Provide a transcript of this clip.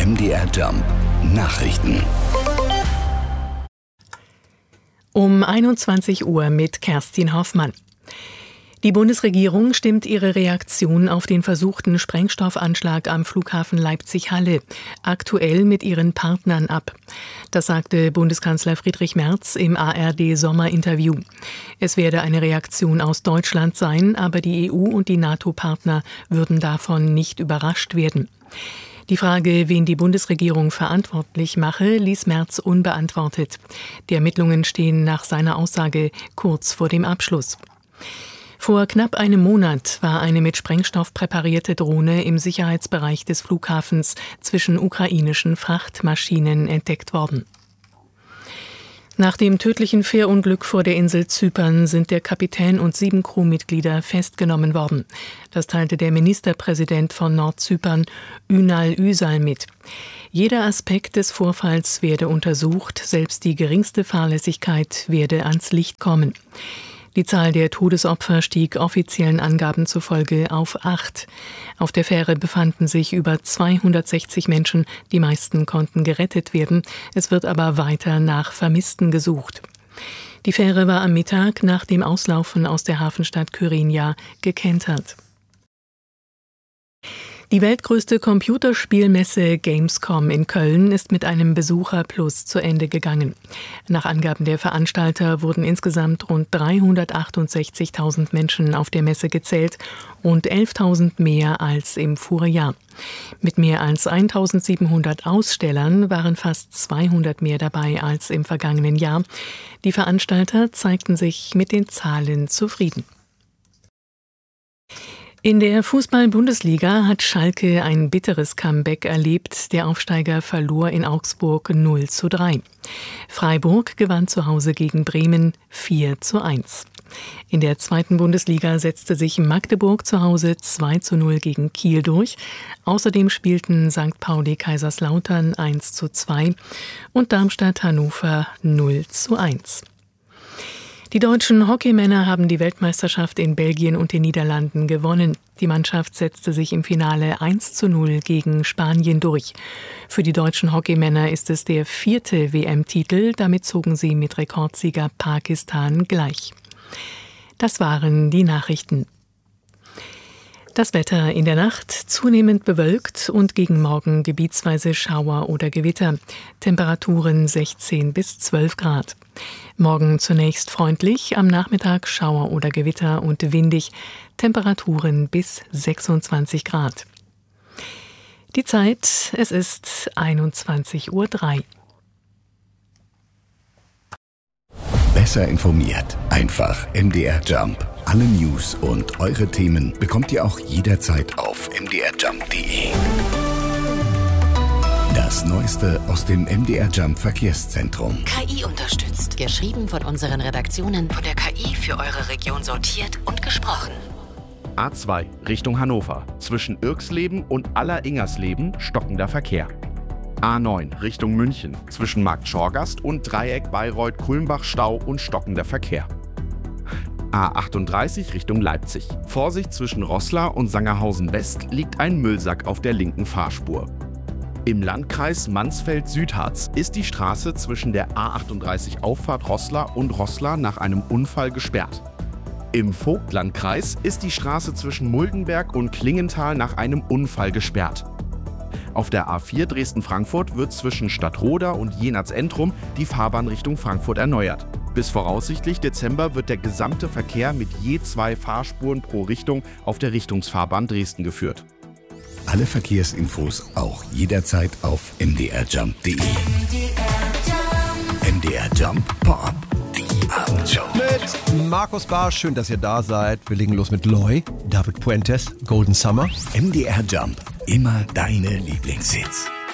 MDR Jump Nachrichten. Um 21 Uhr mit Kerstin Hoffmann. Die Bundesregierung stimmt ihre Reaktion auf den versuchten Sprengstoffanschlag am Flughafen Leipzig-Halle aktuell mit ihren Partnern ab. Das sagte Bundeskanzler Friedrich Merz im ARD-Sommerinterview. Es werde eine Reaktion aus Deutschland sein, aber die EU und die NATO-Partner würden davon nicht überrascht werden. Die Frage, wen die Bundesregierung verantwortlich mache, ließ Merz unbeantwortet. Die Ermittlungen stehen nach seiner Aussage kurz vor dem Abschluss. Vor knapp einem Monat war eine mit Sprengstoff präparierte Drohne im Sicherheitsbereich des Flughafens zwischen ukrainischen Frachtmaschinen entdeckt worden. Nach dem tödlichen Fährunglück vor der Insel Zypern sind der Kapitän und 7 Crewmitglieder festgenommen worden. Das teilte der Ministerpräsident von Nordzypern, Ünal Üsal, mit. Jeder Aspekt des Vorfalls werde untersucht, selbst die geringste Fahrlässigkeit werde ans Licht kommen. Die Zahl der Todesopfer stieg offiziellen Angaben zufolge auf 8. Auf der Fähre befanden sich über 260 Menschen, die meisten konnten gerettet werden. Es wird aber weiter nach Vermissten gesucht. Die Fähre war am Mittag nach dem Auslaufen aus der Hafenstadt Kyrenia gekentert. Die weltgrößte Computerspielmesse Gamescom in Köln ist mit einem Besucherplus zu Ende gegangen. Nach Angaben der Veranstalter wurden insgesamt rund 368.000 Menschen auf der Messe gezählt, rund 11.000 mehr als im Vorjahr. Mit mehr als 1.700 Ausstellern waren fast 200 mehr dabei als im vergangenen Jahr. Die Veranstalter zeigten sich mit den Zahlen zufrieden. In der Fußball-Bundesliga hat Schalke ein bitteres Comeback erlebt. Der Aufsteiger verlor in Augsburg 0:3. Freiburg gewann zu Hause gegen Bremen 4:1. In der zweiten Bundesliga setzte sich Magdeburg zu Hause 2:0 gegen Kiel durch. Außerdem spielten St. Pauli Kaiserslautern 1:2 und Darmstadt Hannover 0:1. Die deutschen Hockeymänner haben die Weltmeisterschaft in Belgien und den Niederlanden gewonnen. Die Mannschaft setzte sich im Finale 1:0 gegen Spanien durch. Für die deutschen Hockeymänner ist es der 4. WM-Titel. Damit zogen sie mit Rekordsieger Pakistan gleich. Das waren die Nachrichten. Das Wetter in der Nacht zunehmend bewölkt und gegen Morgen gebietsweise Schauer oder Gewitter. Temperaturen 16 bis 12 Grad. Morgen zunächst freundlich, am Nachmittag Schauer oder Gewitter und windig. Temperaturen bis 26 Grad. Die Zeit, es ist 21:03 Uhr. Besser informiert. Einfach MDR Jump. Alle News und eure Themen bekommt ihr auch jederzeit auf mdrjump.de. Das Neueste aus dem MDR Jump Verkehrszentrum. KI unterstützt. Geschrieben von unseren Redaktionen, von der KI für eure Region sortiert und gesprochen. A2 Richtung Hannover. Zwischen Irxleben und Aller-Ingersleben stockender Verkehr. A9 Richtung München. Zwischen Markt Schorgast und Dreieck Bayreuth-Kulmbach Stau und stockender Verkehr. A38 Richtung Leipzig. Vorsicht, zwischen Roßla und Sangerhausen West liegt ein Müllsack auf der linken Fahrspur. Im Landkreis Mansfeld-Südharz ist die Straße zwischen der A38 Auffahrt Roßla und Roßla nach einem Unfall gesperrt. Im Vogtlandkreis ist die Straße zwischen Muldenberg und Klingenthal nach einem Unfall gesperrt. Auf der A4 Dresden-Frankfurt wird zwischen Stadtroda und Jenatz-Entrum die Fahrbahn Richtung Frankfurt erneuert. Bis voraussichtlich Dezember wird der gesamte Verkehr mit je 2 Fahrspuren pro Richtung auf der Richtungsfahrbahn Dresden geführt. Alle Verkehrsinfos auch jederzeit auf mdrjump.de. MDR Jump Pop, die Abendshow. Mit Markus Barsch, schön, dass ihr da seid. Wir legen los mit Loy, David Puentes, Golden Summer. MDR Jump, immer deine Lieblingshits.